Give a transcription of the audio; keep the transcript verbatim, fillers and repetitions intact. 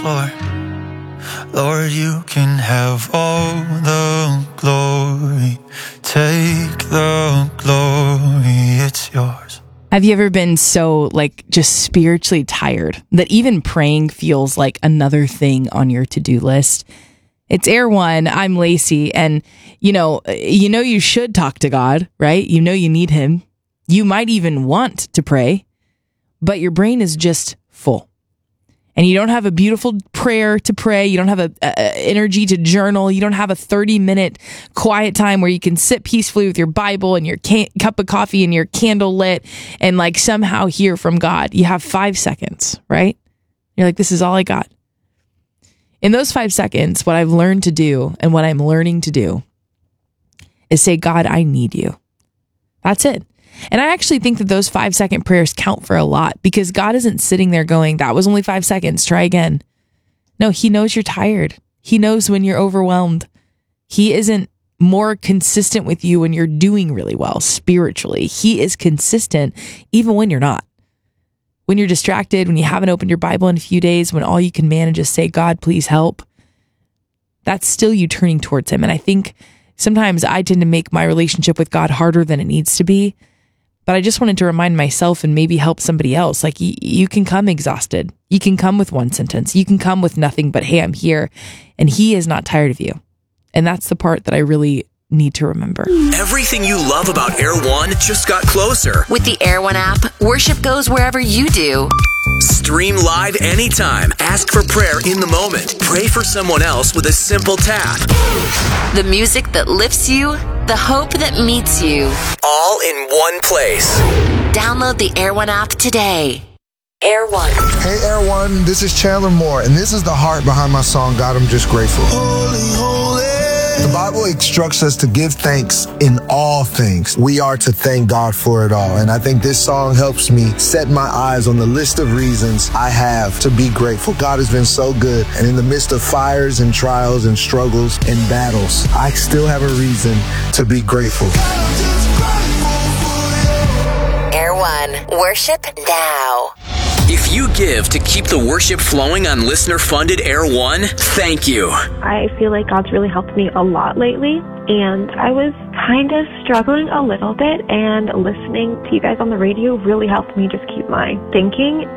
Lord, Lord, you can have all the glory. Take the glory, it's yours. Have you ever been so, like, just spiritually tired that even praying feels like another thing on your to-do list? It's Air One. I'm Lacey, and you know, you know you should talk to God, right? You know you need Him. You might even want to pray, but your brain is just full. And you don't have a beautiful prayer to pray. You don't have a, a energy to journal. You don't have a thirty minute quiet time where you can sit peacefully with your Bible and your can- cup of coffee and your candle lit and like somehow hear from God. You have five seconds, right? You're like, this is all I got. In those five seconds, what I've learned to do and what I'm learning to do is say, God, I need you. That's it. And I actually think that those five second prayers count for a lot because God isn't sitting there going, that was only five seconds, try again. No, He knows you're tired. He knows when you're overwhelmed. He isn't more consistent with you when you're doing really well spiritually. He is consistent even when you're not. When you're distracted, when you haven't opened your Bible in a few days, when all you can manage is say, God, please help. That's still you turning towards Him. And I think sometimes I tend to make my relationship with God harder than it needs to be. But I just wanted to remind myself and maybe help somebody else. Like y- you can come exhausted. You can come with one sentence. You can come with nothing but, hey, I'm here. And He is not tired of you. And that's the part that I really need to remember. Everything you love about Air One just got closer. With the Air One app, worship goes wherever you do. Stream live anytime. Ask for prayer in the moment. Pray for someone else with a simple tap. The music that lifts you, the hope that meets you. All in one place. Download the Air One app today. Air One. Hey, Air One, this is Chandler Moore, and this is the heart behind my song, God, I'm Just Grateful. Holy, holy. The Bible instructs us to give thanks in all things. We are to thank God for it all. And I think this song helps me set my eyes on the list of reasons I have to be grateful. God has been so good. And in the midst of fires and trials and struggles and battles, I still have a reason to be grateful. Air One. Worship now. If you give to keep the worship flowing on listener-funded Air One, thank you. I feel like God's really helped me a lot lately, and I was kind of struggling a little bit, and listening to you guys on the radio really helped me just keep my thinking